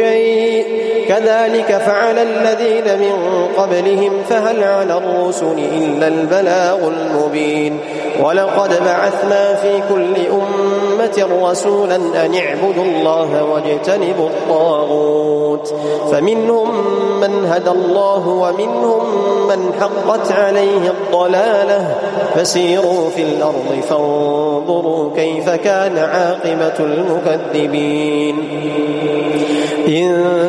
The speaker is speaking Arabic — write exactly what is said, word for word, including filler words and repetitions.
شيء كذلك فعل الذين من قبلهم فهل على الرسل إلا البلاغ المبين ولقد بعثنا في كل أمة رسولا أن اعبدوا الله واجتنبوا الطاغوت فمنهم من هدى الله ومنهم من حقت عليه الضلالة فسيروا في الأرض فانظروا كيف كان عاقبة المكذبين. إن